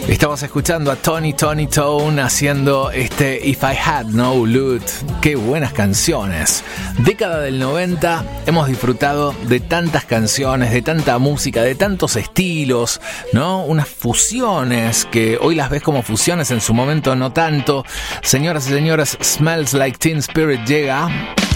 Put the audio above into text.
Estamos escuchando a Tony Tone haciendo If I Had No Loot. Qué buenas canciones. Década del 90, hemos disfrutado de tantas canciones, de tanta música, de tantos estilos, ¿no? Unas fusiones que hoy las ves como fusiones, en su momento no tanto. Señoras y señores, Smells Like Teen Spirit llega.